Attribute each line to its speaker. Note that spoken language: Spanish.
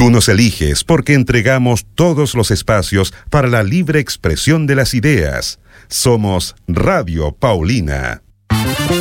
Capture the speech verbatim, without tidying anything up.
Speaker 1: Tú nos eliges porque entregamos todos los espacios para la libre expresión de las ideas. Somos Radio Paulina.